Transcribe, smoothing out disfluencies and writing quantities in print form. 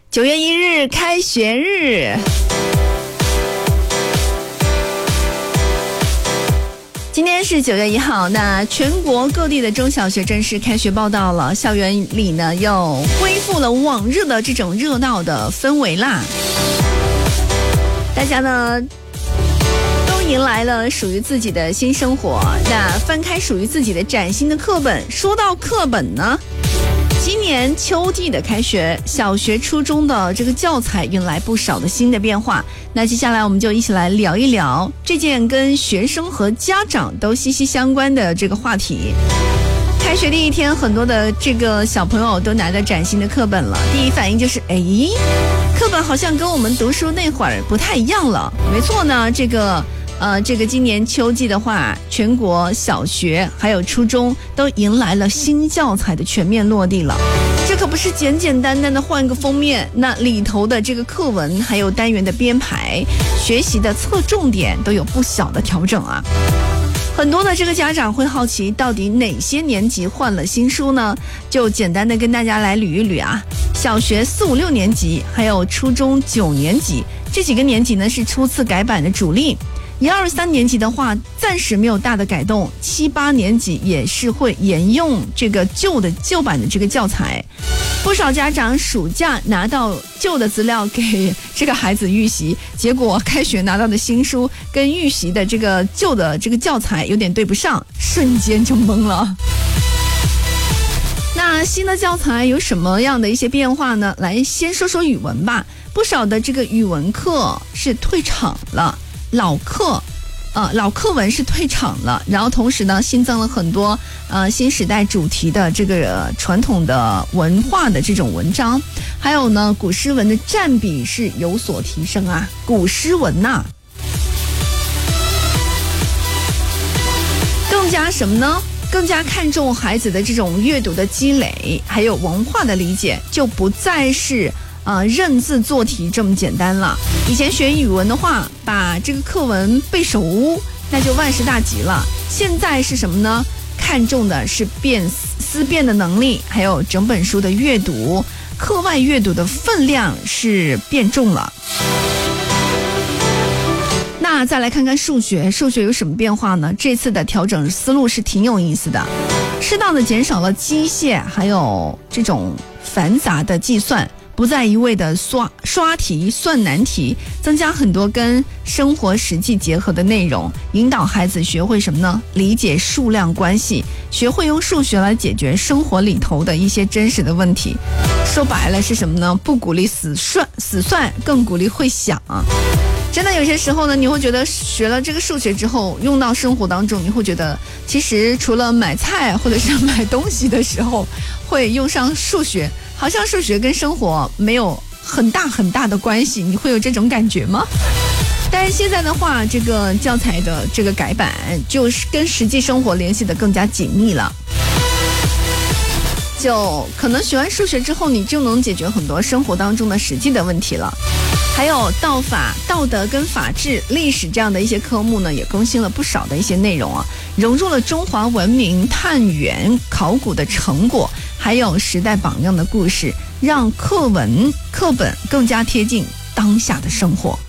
9月1日开学日，今天是9月1号，那全国各地的中小学正式开学报到了，校园里呢又恢复了往日的这种热闹的氛围啦。大家呢都迎来了属于自己的新生活，那翻开属于自己的崭新的课本。说到课本呢，今年秋季的开学，小学初中的这个教材迎来不少的新的变化。那接下来我们就一起来聊一聊这件跟学生和家长都息息相关的这个话题。开学第一天，很多的这个小朋友都拿着崭新的课本了，第一反应就是课本好像跟我们读书那会儿不太一样了。没错呢，这个今年秋季的话，全国小学还有初中都迎来了新教材的全面落地了。这可不是简简单单的换个封面，那里头的这个课文还有单元的编排、学习的侧重点都有不小的调整啊。很多的这个家长会好奇，到底哪些年级换了新书呢？就简单的跟大家来捋一捋啊。小学4、5、6年级，还有初中9年级，这几个年级呢是初次改版的主力。1、2、3年级的话，暂时没有大的改动。7、8年级也是会沿用这个旧版的这个教材。不少家长暑假拿到旧的资料给这个孩子预习，结果开学拿到的新书跟预习的这个旧的这个教材有点对不上，瞬间就懵了。那新的教材有什么样的一些变化呢？来先说说语文吧。不少的这个语文课是退场了，老课文是退场了，然后同时呢新增了很多新时代主题的这个传统的文化的这种文章，还有呢古诗文的占比是有所提升啊。古诗文呐，更加什么呢？更加看重孩子的这种阅读的积累，还有文化的理解，就不再是认字做题这么简单了。以前学语文的话，把这个课文背熟，那就万事大吉了。现在是什么呢？看重的是思辨的能力，还有整本书的阅读，课外阅读的分量是变重了。那再来看看数学有什么变化呢？这次的调整思路是挺有意思的，适当的减少了机械还有这种繁杂的计算，不再一味的刷题算难题，增加很多跟生活实际结合的内容，引导孩子学会什么呢？理解数量关系，学会用数学来解决生活里头的一些真实的问题。说白了是什么呢？不鼓励死算，更鼓励会想。真的有些时候呢，你会觉得学了这个数学之后用到生活当中，你会觉得其实除了买菜或者是买东西的时候会用上数学，好像数学跟生活没有很大的关系，你会有这种感觉吗？但是现在的话，这个教材的这个改版就是跟实际生活联系的更加紧密了。就可能学完数学之后，你就能解决很多生活当中的实际的问题了。还有道德跟法治、历史这样的一些科目呢，也更新了不少的一些内容啊，融入了中华文明探源考古的成果，还有时代榜样的故事，让课本更加贴近当下的生活。